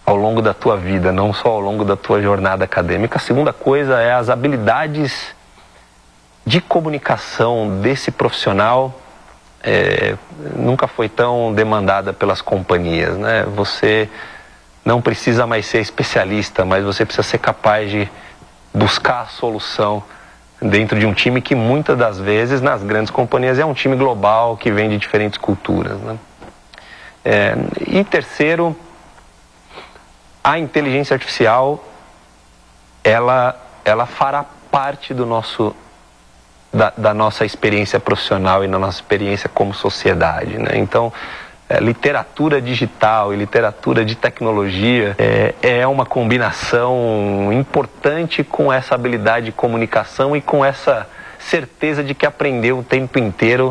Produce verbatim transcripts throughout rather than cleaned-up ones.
ao longo da tua vida, não só ao longo da tua jornada acadêmica. A segunda coisa é as habilidades de comunicação desse profissional. É, nunca foi tão demandada pelas companhias, né? Você não precisa mais ser especialista, mas você precisa ser capaz de buscar a solução dentro de um time que muitas das vezes, nas grandes companhias, é um time global que vem de diferentes culturas, né? É, e terceiro, a inteligência artificial, ela, ela fará parte do nosso, da, da nossa experiência profissional e da nossa experiência como sociedade, né? Então, é, literatura digital e literatura de tecnologia é, é uma combinação importante com essa habilidade de comunicação e com essa certeza de que aprender o tempo inteiro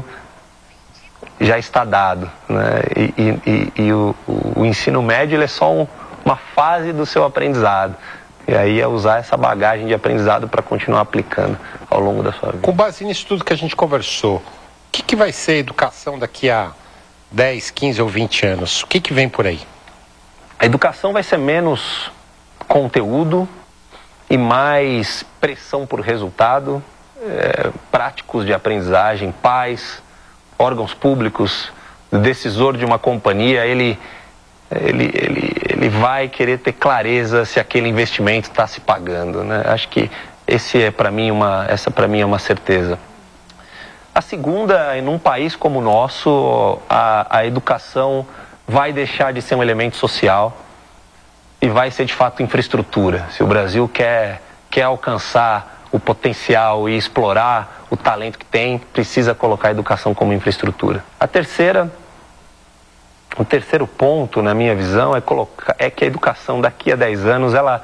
já está dado, né? E, e, e, e o, o ensino médio ele é só um, uma fase do seu aprendizado. E aí é usar essa bagagem de aprendizado para continuar aplicando ao longo da sua vida. Com base nisso tudo que a gente conversou, o que, que vai ser a educação daqui a dez, quinze ou vinte anos? O que, que vem por aí? A educação vai ser menos conteúdo e mais pressão por resultado, é, práticos de aprendizagem, pais, órgãos públicos, decisor de uma companhia, ele, ele, ele, ele vai querer ter clareza se aquele investimento está se pagando, né? Acho que esse é para mim uma, essa para mim é uma certeza. A segunda, em um país como o nosso, a, a educação vai deixar de ser um elemento social e vai ser de fato infraestrutura. Se o Brasil quer, quer alcançar o potencial e explorar o talento que tem, precisa colocar a educação como infraestrutura. A terceira, o terceiro ponto, na minha visão, é, colocar, é que a educação daqui a dez anos, ela,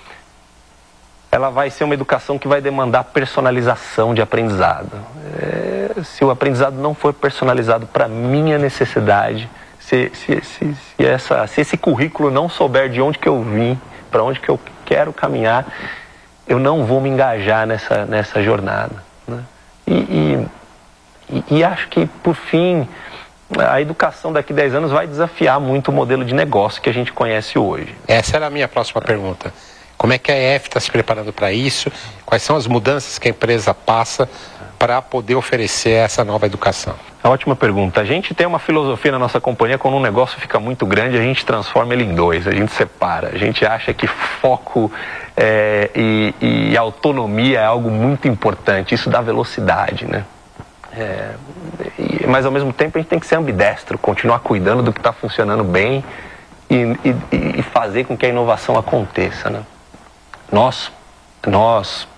ela vai ser uma educação que vai demandar personalização de aprendizado. É, se o aprendizado não for personalizado para a minha necessidade, se, se, se, se, essa, se esse currículo não souber de onde que eu vim, para onde que eu quero caminhar, eu não vou me engajar nessa, nessa jornada, né? E, e, e, e acho que, por fim, a educação daqui a dez anos vai desafiar muito o modelo de negócio que a gente conhece hoje. Essa era a minha próxima pergunta. Como é que a E F está se preparando para isso? Quais são as mudanças que a empresa passa para poder oferecer essa nova educação? Ótima pergunta. A gente tem uma filosofia na nossa companhia, quando um negócio fica muito grande, a gente transforma ele em dois, a gente separa. A gente acha que foco é, e, e autonomia é algo muito importante, isso dá velocidade, né? É, e, mas ao mesmo tempo a gente tem que ser ambidestro, continuar cuidando do que está funcionando bem e, e, e fazer com que a inovação aconteça, né? Nós, nós,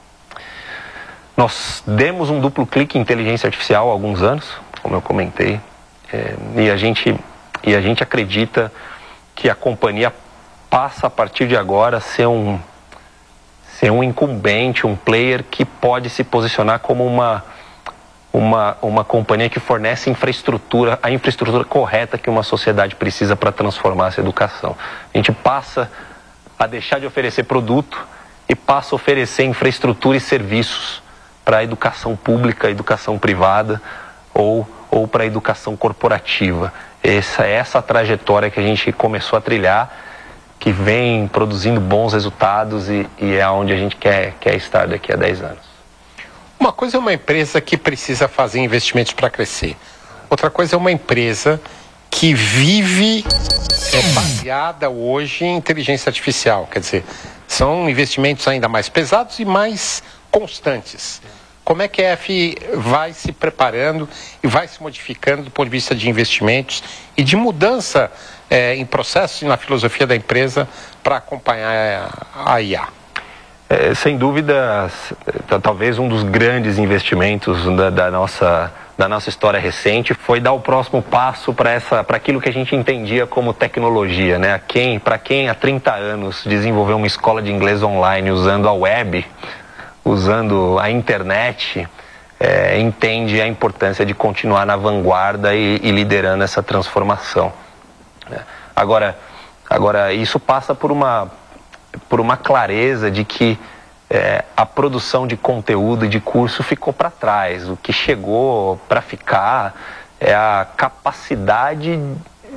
nós demos um duplo clique em inteligência artificial há alguns anos, como eu comentei, é, e, a gente, e a gente acredita que a companhia passa a partir de agora a ser um, ser um incumbente, um player que pode se posicionar como uma, uma, uma companhia que fornece infraestrutura, a infraestrutura correta que uma sociedade precisa para transformar essa educação. A gente passa a deixar de oferecer produto e passa a oferecer infraestrutura e serviços para a educação pública, a educação privada ou, ou para a educação corporativa. Essa é essa trajetória que a gente começou a trilhar, que vem produzindo bons resultados e, e é onde a gente quer, quer estar daqui a dez anos. Uma coisa é uma empresa que precisa fazer investimentos para crescer. Outra coisa é uma empresa que vive é, baseada hoje em inteligência artificial. Quer dizer, são investimentos ainda mais pesados e mais constantes. Como é que a E F vai se preparando e vai se modificando do ponto de vista de investimentos e de mudança é, em processos e na filosofia da empresa para acompanhar a I A? É, sem dúvida, talvez um dos grandes investimentos da, da, nossa, da nossa história recente foi dar o próximo passo para essa, para aquilo que a gente entendia como tecnologia, né? Quem, para quem há trinta anos desenvolveu uma escola de inglês online usando a web, usando a internet, é, entende a importância de continuar na vanguarda e, e liderando essa transformação. Agora, agora isso passa por uma por uma clareza de que é, a produção de conteúdo e de curso ficou para trás. O que chegou para ficar é a capacidade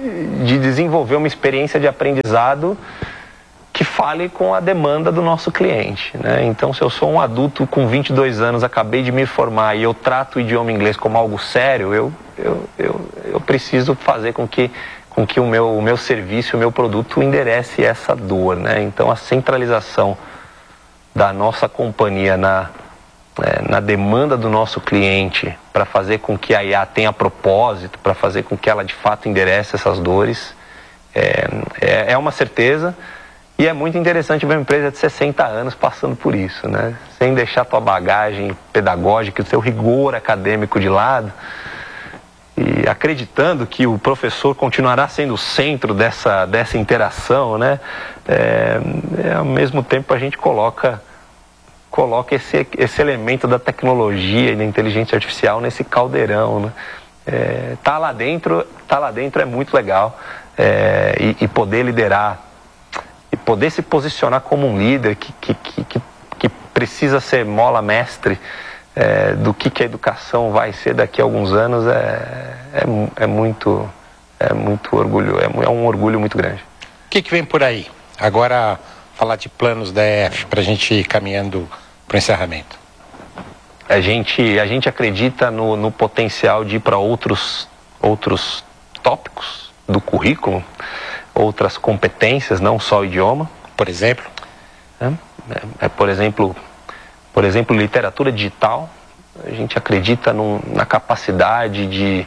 de desenvolver uma experiência de aprendizado que fale com a demanda do nosso cliente, né? Então, se eu sou um adulto com vinte e dois anos, acabei de me formar e eu trato o idioma inglês como algo sério, eu, eu, eu, eu preciso fazer com que, com que o, meu, o meu serviço, o meu produto enderece essa dor, né? Então, a centralização da nossa companhia na, é, na demanda do nosso cliente para fazer com que a I A tenha propósito, para fazer com que ela de fato enderece essas dores, é, é, é uma certeza. E é muito interessante ver uma empresa de sessenta anos passando por isso, né? Sem deixar a tua bagagem pedagógica, o seu rigor acadêmico de lado, e acreditando que o professor continuará sendo o centro dessa, dessa interação, né? É, é, ao mesmo tempo a gente coloca, coloca esse, esse elemento da tecnologia e da inteligência artificial nesse caldeirão, né? É, tá lá dentro, tá lá dentro é muito legal, é, e, e poder liderar e poder se posicionar como um líder que, que, que, que precisa ser mola mestre é, do que, que a educação vai ser daqui a alguns anos é, é, é muito é muito orgulho, é, é um orgulho muito grande. O que, que vem por aí? Agora falar de planos da E F para a gente ir caminhando para o encerramento. A gente, a gente acredita no, no potencial de ir para outros, outros tópicos do currículo, outras competências, não só o idioma. Por exemplo? É, é, é, por exemplo, por exemplo, literatura digital. A gente acredita num, na capacidade de,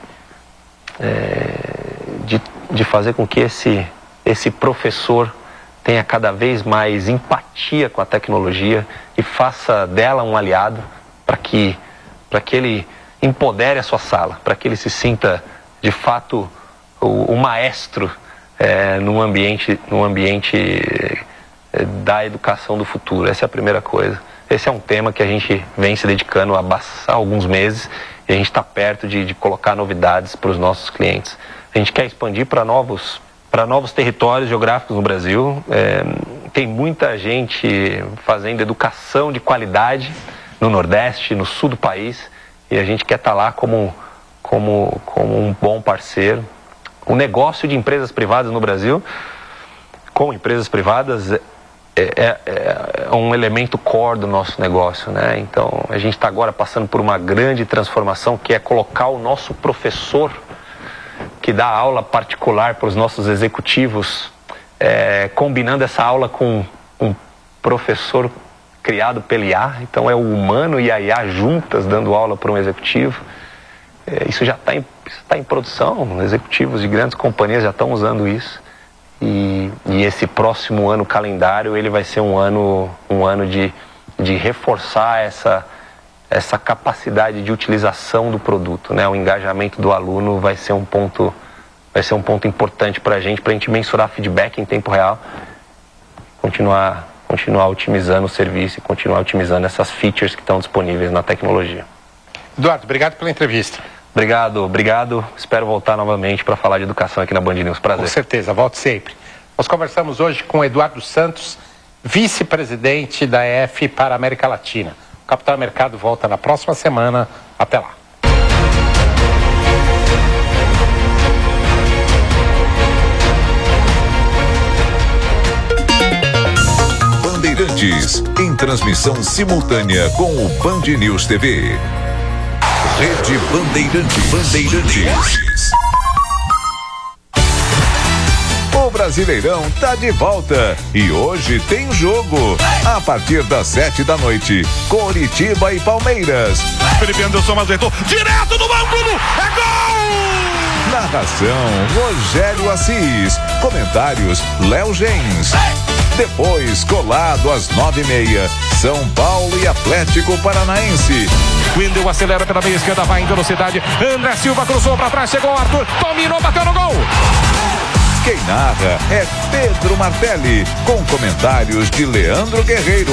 é, de, de fazer com que esse, esse professor tenha cada vez mais empatia com a tecnologia e faça dela um aliado para que, para que ele empodere a sua sala, para que ele se sinta, de fato, o, o maestro É, num ambiente, num ambiente é, da educação do futuro. Essa é a primeira coisa. Esse é um tema que a gente vem se dedicando há, há alguns meses e a gente está perto de, de colocar novidades para os nossos clientes. A gente quer expandir para novos, para novos territórios geográficos no Brasil. É, tem muita gente fazendo educação de qualidade no Nordeste, no sul do país, e a gente quer estar lá como, como, como um bom parceiro. O negócio de empresas privadas no Brasil, com empresas privadas, é, é, é um elemento core do nosso negócio, né? Então, a gente está agora passando por uma grande transformação, que é colocar o nosso professor, que dá aula particular para os nossos executivos, é, combinando essa aula com um professor criado pela I A. Então, é o humano e a I A juntas dando aula para um executivo. É, isso já está em, tá em produção, executivos de grandes companhias já estão usando isso, e, e esse próximo ano calendário ele vai ser um ano, um ano de, de reforçar essa, essa capacidade de utilização do produto, né? O engajamento do aluno vai ser um ponto, vai ser um ponto importante para a gente, para a gente mensurar feedback em tempo real, continuar, continuar otimizando o serviço e continuar otimizando essas features que estão disponíveis na tecnologia. Eduardo, obrigado pela entrevista. Obrigado, obrigado. Espero voltar novamente para falar de educação aqui na Band News. Prazer. Com certeza, volte sempre. Nós conversamos hoje com Eduardo Santos, vice-presidente da E F para a América Latina. O Capital Mercado volta na próxima semana. Até lá. Bandeirantes, em transmissão simultânea com o Band News T V. Rede Bandeirantes. Bandeirantes. O Brasileirão tá de volta e hoje tem jogo. A partir das sete da noite, Coritiba e Palmeiras. Felipe Anderson acertou direto no ângulo. É gol! Narração Rogério Assis. Comentários Léo Gens. Depois, colado às nove e meia, São Paulo e Atlético Paranaense. Wendel acelera pela meia esquerda, vai em velocidade. André Silva cruzou para trás, chegou o Arthur, dominou, bateu no gol. Quem narra é Pedro Martelli, com comentários de Leandro Guerreiro.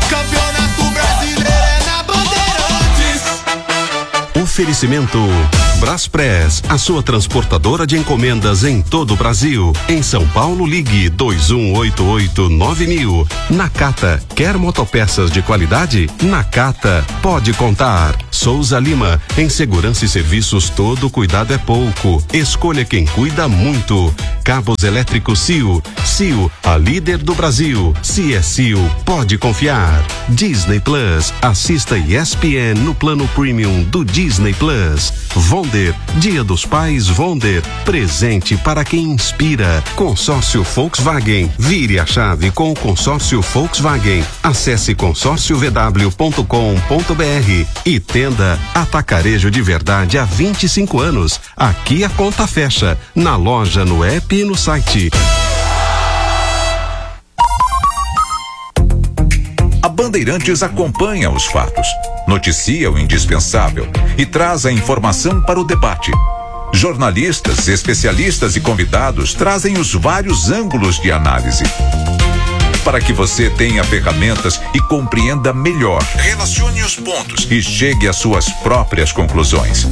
Campeonato Brasileiro é na Bandeirantes. Oferecimento Braspress, a sua transportadora de encomendas em todo o Brasil. Em São Paulo, ligue dois um oito oito nove mil. Nakata, quer motopeças de qualidade? Nakata, pode contar. Souza Lima, em segurança e serviços todo cuidado é pouco. Escolha quem cuida muito. Cabos elétricos C I O. C I O, a líder do Brasil. Se é C I O, pode confiar. Disney Plus, assista E S P N no plano premium do Disney Plus. Vonder, Dia dos Pais Vonder, presente para quem inspira. Consórcio Volkswagen, vire a chave com o consórcio Volkswagen. Acesse consórcio v w ponto com ponto b r e tenda Atacarejo de Verdade há vinte e cinco anos. Aqui a conta fecha, na loja, no app e no site. A Bandeirantes acompanha os fatos, noticia o indispensável e traz a informação para o debate. Jornalistas, especialistas e convidados trazem os vários ângulos de análise, para que você tenha ferramentas e compreenda melhor. Relacione os pontos e chegue às suas próprias conclusões.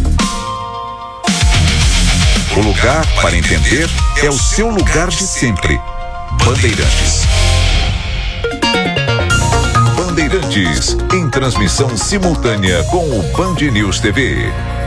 O lugar para entender é o seu lugar de sempre. Bandeirantes. Bandeirantes, em transmissão simultânea com o Band News T V.